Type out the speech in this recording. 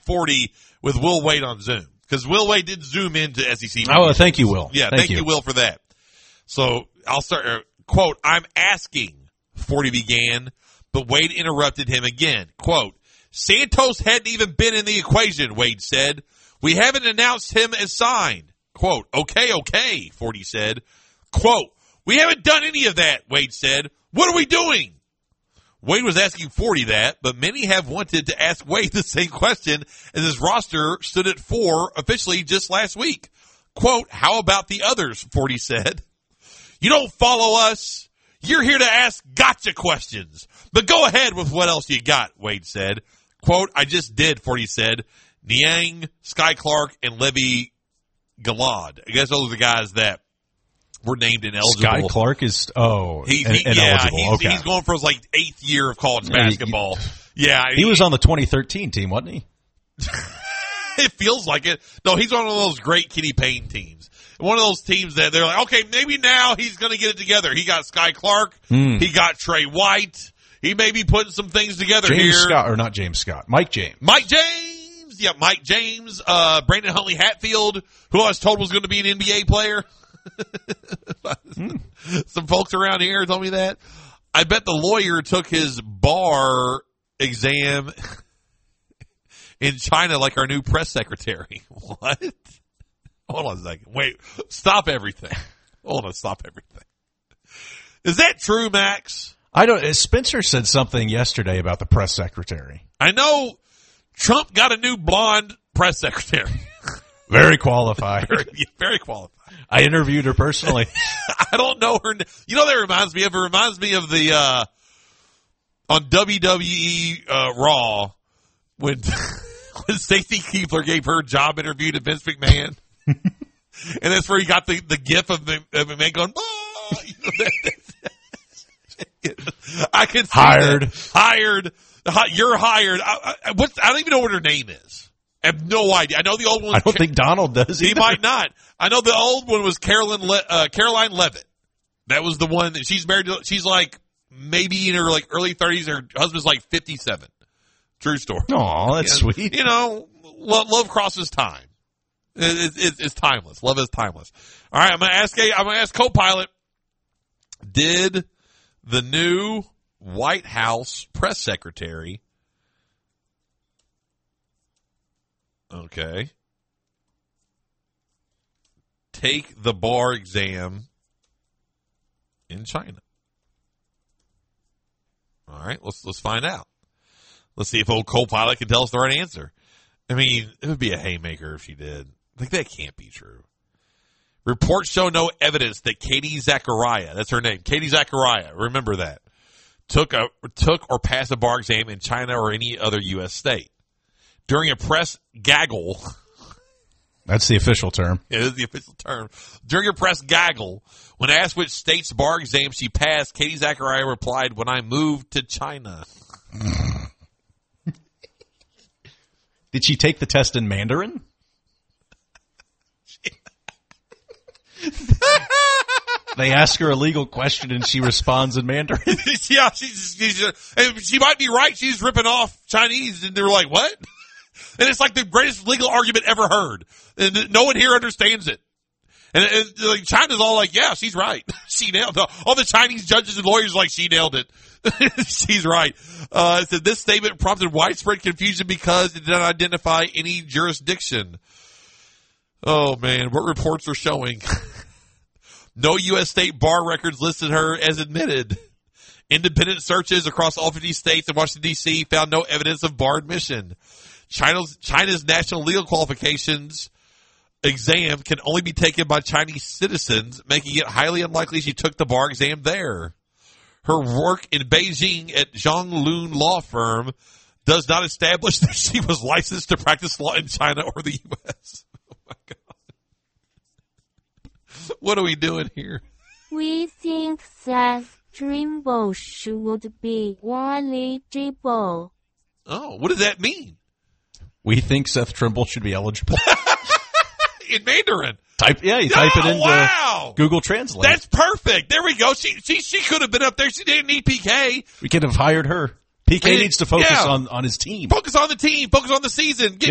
40 with Will Wade on Zoom. Because Will Wade did zoom into SEC. Oh, thank you, Will. Yeah, thank you, Will, for that. So I'll start, quote, I'm asking, 40 began, but Wade interrupted him again. Quote, Santos hadn't even been in the equation, Wade said. We haven't announced him as signed. Quote, okay, 40 said. Quote, we haven't done any of that, Wade said. What are we doing? Wade was asking 40 that, but many have wanted to ask Wade the same question as his roster stood at 4 officially just last week. Quote, how about the others, 40 said. You don't follow us. You're here to ask gotcha questions. But go ahead with what else you got, Wade said. Quote, I just did, 40 said. Niang, Sky Clark, and Levy Gillard. I guess those are the guys that were named ineligible. Sky Clark is, ineligible. Okay. He's going for his, 8th year of college basketball. He was on the 2013 team, wasn't he? It feels like it. No, he's on one of those great Kenny Payne teams. One of those teams that they're like, okay, maybe now he's going to get it together. He got Sky Clark. He got Trey White. He may be putting some things together here. Mike James. Mike James. Yeah, Mike James. Brandon Huntley Hatfield, who I was told was going to be an NBA player. Some folks around here told me that. I bet the lawyer took his bar exam in China like our new press secretary. What? Hold on a second. Wait. Stop everything. Hold on. Stop everything. Is that true, Max? I don't. Spencer said something yesterday about the press secretary. I know Trump got a new blonde press secretary. Very qualified. Very qualified. I interviewed her personally. I don't know her. You know, that reminds me of. It reminds me of the on WWE Raw when Stacey Keibler gave her job interview to Vince McMahon, and that's where he got the gif of McMahon going, oh! I can see hired. You're hired. I don't even know what her name is. I have no idea. I know the old one. I don't think Donald does either. He might not. I know the old one was Caroline Levitt. That was the one that she's married to. She's maybe in her early 30s. Her husband's 57. True story. Aw, that's sweet. Love crosses time. It's timeless. Love is timeless. All right, I'm gonna ask co-pilot. Did the new White House press secretary take the bar exam in China? All right, let's find out. Let's see if old co-pilot can tell us the right answer. I mean, it would be a haymaker if she did. That can't be true. Reports show no evidence that Katie Zachariah, that's her name, Katie Zachariah, remember that, took or passed a bar exam in China or any other U.S. state. During a press gaggle. That's the official term. It is the official term. During a press gaggle, when asked which state's bar exam she passed, Katie Zachariah replied, when I moved to China. Did she take the test in Mandarin? They ask her a legal question and she responds in Mandarin. Yeah, she might be right. She's ripping off Chinese, and they're like, "What?" And it's like the greatest legal argument ever heard, and no one here understands it. And China's all like, "Yeah, she's right. She nailed it." All the Chinese judges and lawyers are like, "She nailed it. She's right." It said this statement prompted widespread confusion because it did not identify any jurisdiction. Oh man, what reports are showing? No U.S. state bar records listed her as admitted. Independent searches across all 50 states and Washington, D.C. found no evidence of bar admission. China's national legal qualifications exam can only be taken by Chinese citizens, making it highly unlikely she took the bar exam there. Her work in Beijing at Zhonglun Law Firm does not establish that she was licensed to practice law in China or the U.S. Oh, my God. What are we doing here? We think Seth Trimble should be eligible. Oh, what does that mean? We think Seth Trimble should be eligible. In Mandarin. Type it into Google Translate. That's perfect. There we go. She could have been up there. She didn't need PK. We could have hired her. PK needs to focus on his team. Focus on the team. Focus on the season.